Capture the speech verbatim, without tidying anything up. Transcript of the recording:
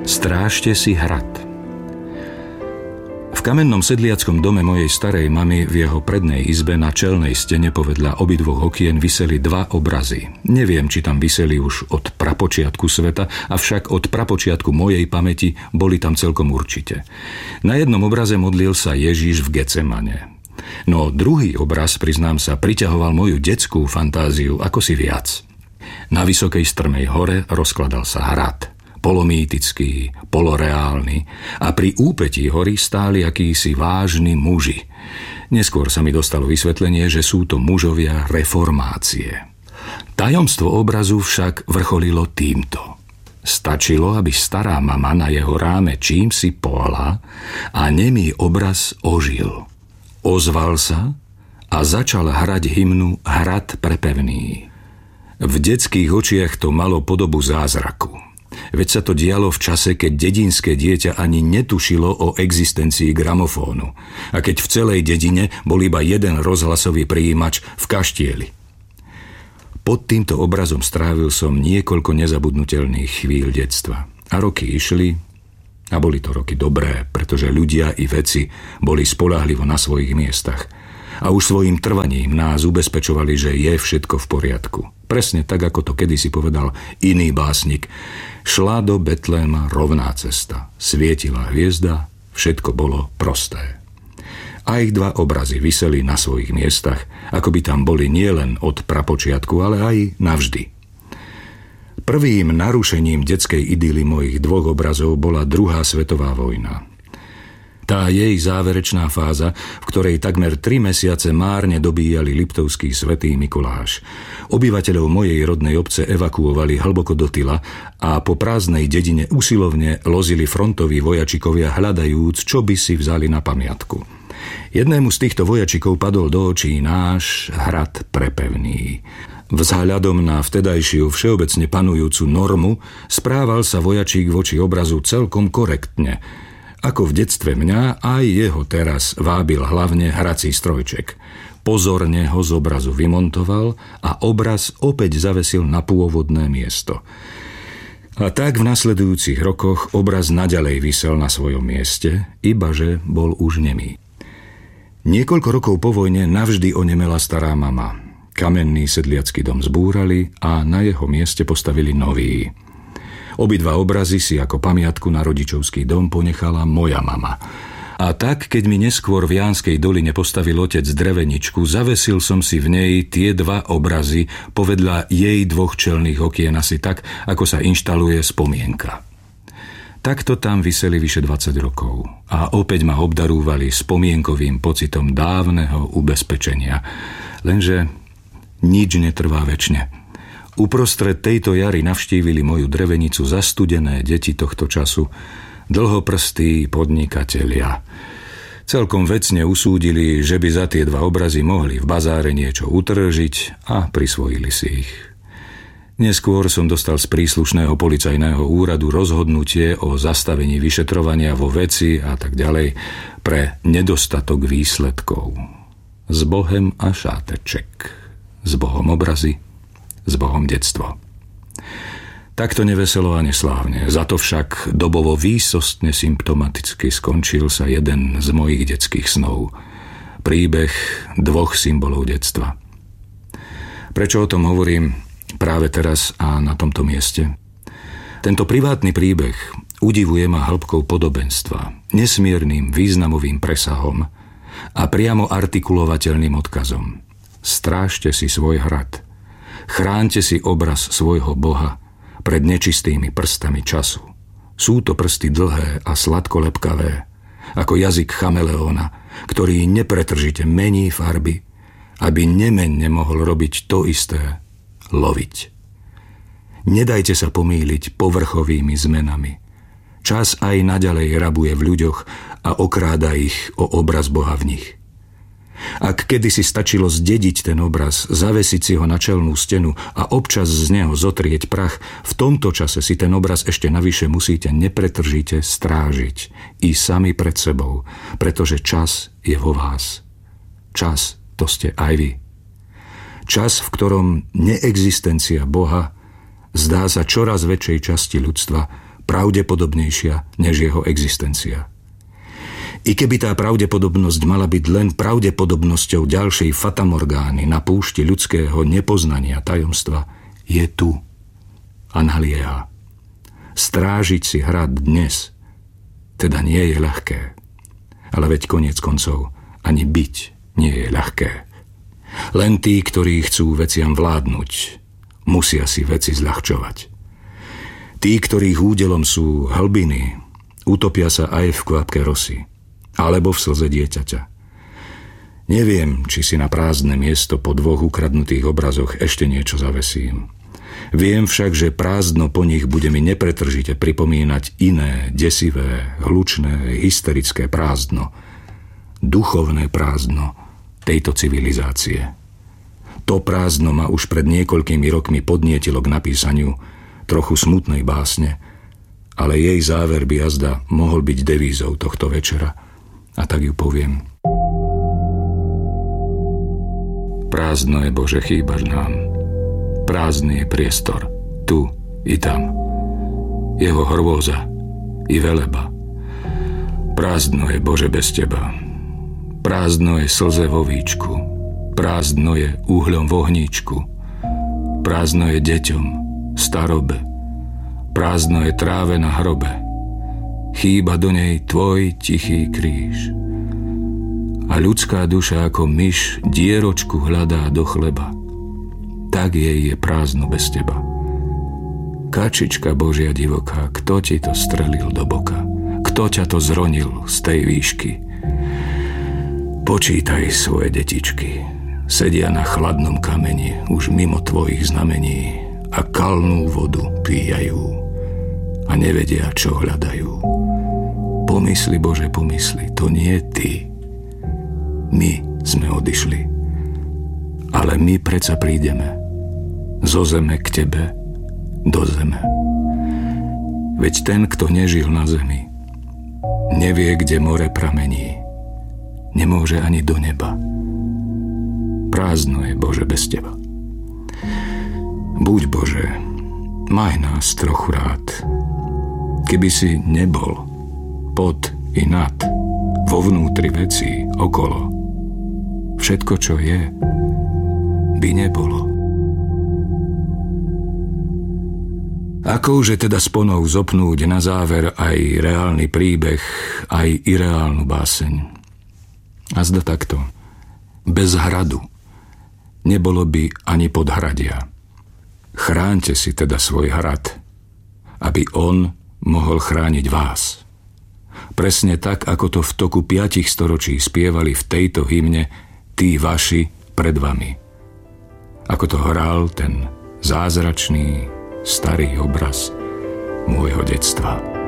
Strážte si hrad. V kamennom sedliackom dome mojej starej mamy v jeho prednej izbe na čelnej stene povedľa obidvoch okien viseli dva obrazy. Neviem, či tam viseli už od prapočiatku sveta, avšak od prapočiatku mojej pamäti boli tam celkom určite. Na jednom obraze modlil sa Ježiš v Getsemane. No druhý obraz, priznám sa, priťahoval moju detskú fantáziu ako si viac. Na vysokej strmej hore rozkladal sa hrad, polomýtický, poloreálny, a pri úpetí hory stáli akísi vážni muži. Neskôr sa mi dostalo vysvetlenie, že sú to mužovia reformácie. Tajomstvo obrazu však vrcholilo týmto. Stačilo, aby stará mama na jeho ráme čímsi pohla a nemý obraz ožil. Ozval sa a začal hrať hymnu Hrad prepevný. V detských očiach to malo podobu zázraku. Veď sa to dialo v čase, keď dedinské dieťa ani netušilo o existencii gramofónu a keď v celej dedine bol iba jeden rozhlasový prijímač v kaštieli. Pod týmto obrazom strávil som niekoľko nezabudnutelných chvíľ detstva. A roky išli, a boli to roky dobré, pretože ľudia i veci boli spoľahlivo na svojich miestach. A už svojím trvaním nás ubezpečovali, že je všetko v poriadku. Presne tak, ako to kedysi povedal iný básnik. Šla do Betléma rovná cesta. Svietila hviezda, všetko bolo prosté. A ich dva obrazy viseli na svojich miestach, ako by tam boli nielen od prapočiatku, ale aj navždy. Prvým narušením detskej idyly mojich dvoch obrazov bola druhá svetová vojna. Tá jej záverečná fáza, v ktorej takmer tri mesiace márne dobíjali liptovský svätý Mikuláš. Obyvateľov mojej rodnej obce evakuovali hlboko do tyla a po prázdnej dedine usilovne lozili frontoví vojačikovia, hľadajúc, čo by si vzali na pamiatku. Jednému z týchto vojačikov padol do očí náš hrad prepevný. Vzhľadom na vtedajšiu všeobecne panujúcu normu správal sa vojačík voči obrazu celkom korektne. Ako v detstve mňa, aj jeho teraz vábil hlavne hrací strojček. Pozorne ho z obrazu vymontoval a obraz opäť zavesil na pôvodné miesto. A tak v nasledujúcich rokoch obraz naďalej visel na svojom mieste, ibaže bol už nemý. Niekoľko rokov po vojne navždy onemela stará mama. Kamenný sedliacky dom zbúrali a na jeho mieste postavili nový. Obidva obrazy si ako pamiatku na rodičovský dom ponechala moja mama. A tak, keď mi neskôr v Jánskej doline postavil otec dreveničku, zavesil som si v nej tie dva obrazy povedľa jej dvoch čelných okien, asi tak, ako sa inštaluje spomienka. Takto tam viseli vyše dvadsať rokov a opäť ma obdarúvali spomienkovým pocitom dávneho ubezpečenia. Lenže nič netrvá večne. Uprostred tejto jary navštívili moju drevenicu zastudené deti tohto času, dlhoprstí podnikatelia. Celkom vecne usúdili, že by za tie dva obrazy mohli v bazáre niečo utržiť a prisvojili si ich. Neskôr som dostal z príslušného policajného úradu rozhodnutie o zastavení vyšetrovania vo veci a tak ďalej pre nedostatok výsledkov. S Bohem a šáteček. S Bohom obrazy, s Bohom detstvo. Takto neveselo a neslávne, za to však dobovo výsostne symptomaticky skončil sa jeden z mojich detských snov. Príbeh dvoch symbolov detstva. Prečo o tom hovorím práve teraz a na tomto mieste? Tento privátny príbeh udivuje ma hĺbkou podobenstva, nesmiernym významovým presahom a priamo artikulovateľným odkazom. Strážte si svoj hrad. Chránte si obraz svojho Boha pred nečistými prstami času. Sú to prsty dlhé a sladkolepkavé, ako jazyk chameleóna, ktorý nepretržite mení farby, aby nemenne mohol robiť to isté, loviť. Nedajte sa pomýliť povrchovými zmenami. Čas aj naďalej rabuje v ľuďoch a okráda ich o obraz Boha v nich. Ak kedysi stačilo zdediť ten obraz, zavesiť si ho na čelnú stenu a občas z neho zotrieť prach, v tomto čase si ten obraz ešte navyše musíte nepretržite strážiť i sami pred sebou, pretože čas je vo vás. Čas to ste aj vy. Čas, v ktorom neexistencia Boha zdá sa čoraz väčšej časti ľudstva pravdepodobnejšia než jeho existencia. I keby tá pravdepodobnosť mala byť len pravdepodobnosťou ďalšej fatamorgány na púšti ľudského nepoznania tajomstva, je tu a nalieha. Strážiť si hrad dnes teda nie je ľahké. Ale veď koniec koncov ani byť nie je ľahké. Len tí, ktorí chcú veciam vládnuť, musia si veci zľahčovať. Tí, ktorých údelom sú hlbiny, utopia sa aj v kvapke rosy alebo v slze dieťaťa. Neviem, či si na prázdne miesto po dvoch ukradnutých obrazoch ešte niečo zavesím. Viem však, že prázdno po nich bude mi nepretržite pripomínať iné, desivé, hlučné, hysterické prázdno. Duchovné prázdno tejto civilizácie. To prázdno ma už pred niekoľkými rokmi podnietilo k napísaniu trochu smutnej básne, ale jej záver by jazda mohol byť devízou tohto večera. A tak ju poviem. Prázdno je, Bože, chýbaš nám. Prázdny je priestor, tu i tam. Jeho hrôza i veleba. Prázdno je, Bože, bez teba. Prázdno je slze vo víčku. Prázdno je uhľom v ohníčku. Prázdno je deťom, starobe. Prázdno je tráve na hrobe. Chýba do nej tvoj tichý kríž. A ľudská duša ako myš dieročku hľadá do chleba. Tak jej je prázdno bez teba. Kačička Božia divoká, kto ti to strelil do boka? Kto ťa to zronil z tej výšky? Počítaj svoje detičky. Sedia na chladnom kameni, už mimo tvojich znamení a kalnú vodu píjajú a nevedia, čo hľadajú. Pomysli, Bože, pomysli, to nie ty. My sme odišli, ale my predsa prídeme zo zeme k tebe, do zeme. Veď ten, kto nežil na zemi, nevie, kde more pramení, nemôže ani do neba. Prázdno je, Bože, bez teba. Buď, Bože, maj nás trochu rád. Keby si nebol pod i nad, vo vnútri veci, okolo, všetko, čo je, by nebolo. Ako už je teda sponou zopnúť na záver aj reálny príbeh, aj ireálnu báseň? A zda takto. Bez hradu nebolo by ani podhradia. Chráňte si teda svoj hrad, aby on mohol chrániť vás. Presne tak, ako to v toku piatich storočí spievali v tejto hymne tí vaši pred vami. Ako to hral ten zázračný starý obraz môjho detstva.